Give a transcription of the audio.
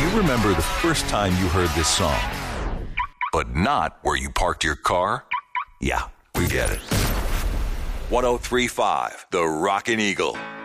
you remember the first time you heard this song, but not where you parked your car? Yeah, we get it. 103.5, The Rockin' Eagle.